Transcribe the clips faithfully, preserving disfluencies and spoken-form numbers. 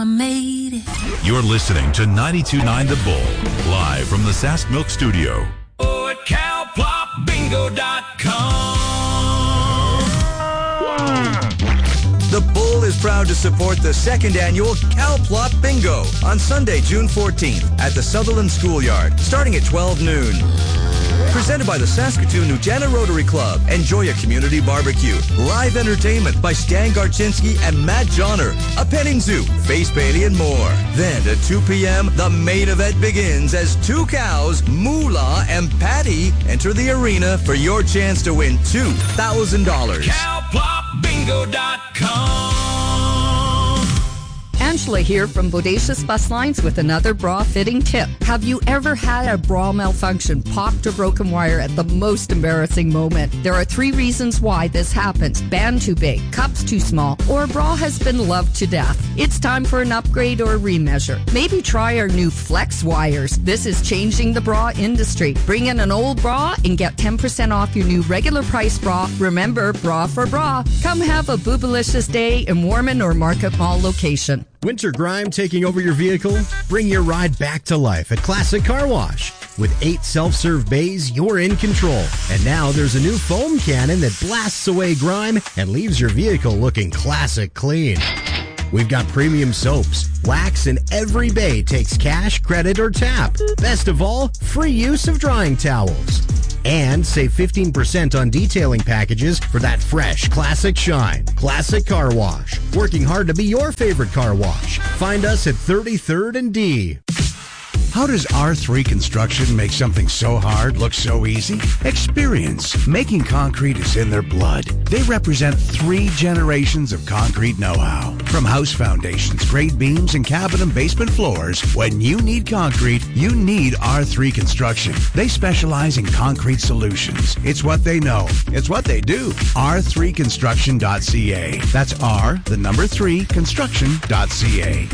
Mama made it. You're listening to ninety-two point nine The Bull, live from the Sask Milk Studio. Oh, at cow plop bingo dot com. The Bull is proud to support the second annual Cow Plop Bingo on Sunday, June fourteenth at the Sutherland Schoolyard, starting at twelve noon. Presented by the Saskatoon Nugena Rotary Club. Enjoy a community barbecue, live entertainment by Stan Garchinsky and Matt Johnner, a petting zoo, face painting, and more. Then at two p.m., the main event begins as two cows, Moolah and Patty, enter the arena for your chance to win two thousand dollars. cow plop bingo dot com. Angela here from Bodacious Bus Lines with another bra fitting tip. Have you ever had a bra malfunction, popped or broken wire at the most embarrassing moment? There are three reasons why this happens. Band too big, cups too small, or a bra has been loved to death. It's time for an upgrade or a remeasure. Maybe try our new Flex wires. This is changing the bra industry. Bring in an old bra and get ten percent off your new regular price bra. Remember, bra for bra. Come have a boobalicious day in Warman or Market Mall location. Winter grime taking over your vehicle? Bring your ride back to life at Classic Car Wash. With eight self-serve bays, you're in control. And now there's a new foam cannon that blasts away grime and leaves your vehicle looking classic clean. We've got premium soaps, wax, and every bay takes cash, credit, or tap. Best of all, free use of drying towels. And save fifteen percent on detailing packages for that fresh, classic shine. Classic Car Wash. Working hard to be your favorite car wash. Find us at thirty-third and D. How does R three Construction make something so hard look so easy? Experience. Making concrete is in their blood. They represent three generations of concrete know-how. From house foundations, grade beams, and cabin and basement floors, when you need concrete, you need R three Construction. They specialize in concrete solutions. It's what they know. It's what they do. R three construction dot c a. That's R, the number three, construction dot c a.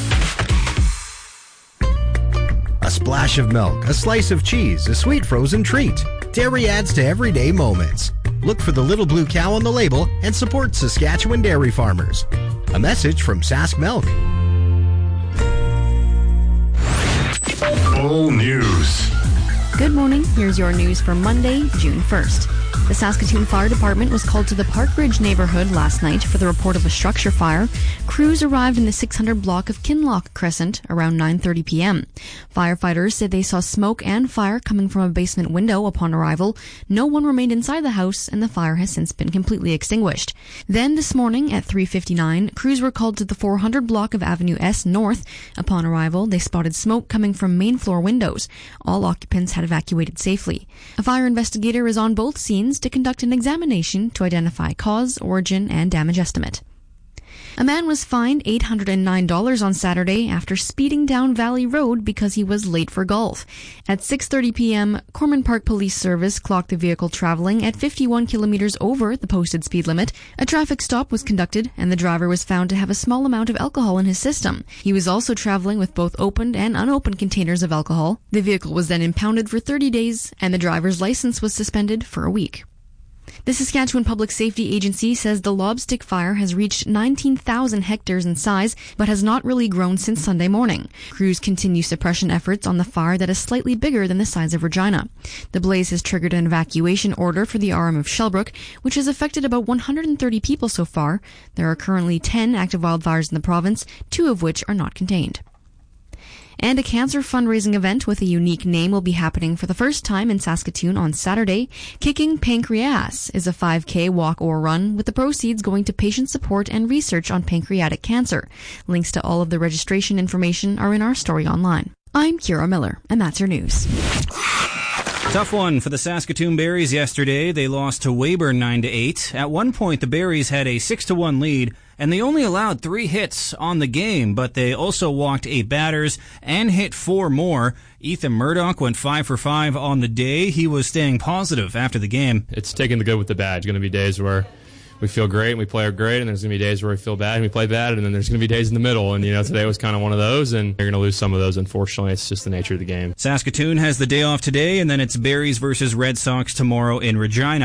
A splash of milk, a slice of cheese, a sweet frozen treat. Dairy adds to everyday moments. Look for the little blue cow on the label and support Saskatchewan dairy farmers. A message from Sask Milk. Bull News. Good morning. Here's your news for Monday, June first. The Saskatoon Fire Department was called to the Parkridge neighborhood last night for the report of a structure fire. Crews arrived in the six hundred block of Kinloch Crescent around nine thirty p.m. Firefighters said they saw smoke and fire coming from a basement window upon arrival. No one remained inside the house, and the fire has since been completely extinguished. Then this morning at three fifty-nine, crews were called to the four hundred block of Avenue S North. Upon arrival, they spotted smoke coming from main floor windows. All occupants had evacuated safely. A fire investigator is on both scenes to conduct an examination to identify cause, origin, and damage estimate. A man was fined eight hundred nine dollars on Saturday after speeding down Valley Road because he was late for golf. At six thirty p.m., Corman Park Police Service clocked the vehicle traveling at fifty-one kilometers over the posted speed limit. A traffic stop was conducted, and the driver was found to have a small amount of alcohol in his system. He was also traveling with both opened and unopened containers of alcohol. The vehicle was then impounded for thirty days, and the driver's license was suspended for a week. The Saskatchewan Public Safety Agency says the lobstick fire has reached nineteen thousand hectares in size, but has not really grown since Sunday morning. Crews continue suppression efforts on the fire that is slightly bigger than the size of Regina. The blaze has triggered an evacuation order for the R M of Shellbrook, which has affected about one hundred thirty people so far. There are currently ten active wildfires in the province, two of which are not contained. And a cancer fundraising event with a unique name will be happening for the first time in Saskatoon on Saturday. Kicking Pancreas is a five K walk or run, with the proceeds going to patient support and research on pancreatic cancer. Links to all of the registration information are in our story online. I'm Kira Miller, and that's your news. Tough one for the Saskatoon Berries yesterday. They lost to Weyburn nine to eight. At one point, the Berries had a six to one lead, and they only allowed three hits on the game, but they also walked eight batters and hit four more. Ethan Murdoch went five for five on the day. He was staying positive after the game. It's taking the good with the bad. It's going to be days where we feel great and we play great, and there's going to be days where we feel bad and we play bad, and then there's going to be days in the middle. And, you know, today was kind of one of those, and you're going to lose some of those, unfortunately. It's just the nature of the game. Saskatoon has the day off today, and then it's Berries versus Red Sox tomorrow in Regina.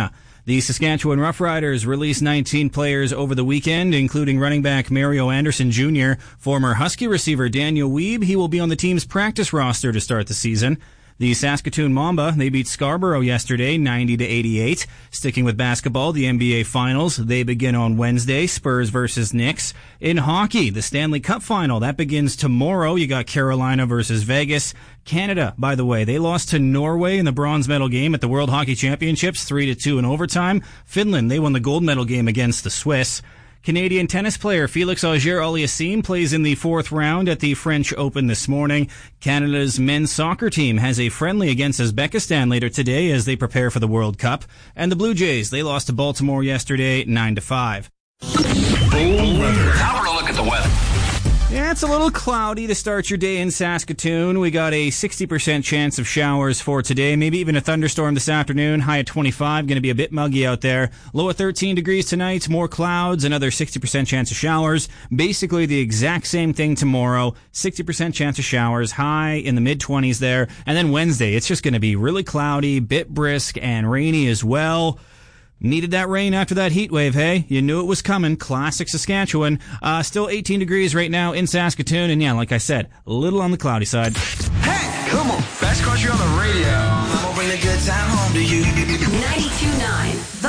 The Saskatchewan Roughriders released nineteen players over the weekend, including running back Mario Anderson Junior Former Husky receiver Daniel Weeb, he will be on the team's practice roster to start the season. The Saskatoon Mamba, they beat Scarborough yesterday, ninety to eighty-eight. Sticking with basketball, the N B A Finals, they begin on Wednesday, Spurs versus Knicks. In hockey, the Stanley Cup Final, that begins tomorrow. You got Carolina versus Vegas. Canada, by the way, they lost to Norway in the bronze medal game at the World Hockey Championships, three to two in overtime. Finland, they won the gold medal game against the Swiss. Canadian tennis player Felix Auger-Aliassime plays in the fourth round at the French Open this morning. Canada's men's soccer team has a friendly against Uzbekistan later today as they prepare for the World Cup. And the Blue Jays, they lost to Baltimore yesterday, nine to five. Bull weather. Now we're going to look at the weather. Yeah, it's a little cloudy to start your day in Saskatoon. We got a sixty percent chance of showers for today, maybe even a thunderstorm this afternoon. High at twenty-five, going to be a bit muggy out there. Low at thirteen degrees tonight, more clouds, another sixty percent chance of showers. Basically the exact same thing tomorrow, sixty percent chance of showers, high in the mid-twenties there. And then Wednesday, it's just going to be really cloudy, bit brisk, and rainy as well. Needed that rain after that heat wave, hey? You knew it was coming. Classic Saskatchewan. Uh, still eighteen degrees right now in Saskatoon. And yeah, like I said, a little on the cloudy side. Hey, come on. Best country on the radio. I'm going to bring a good time home to you. ninety-two point nine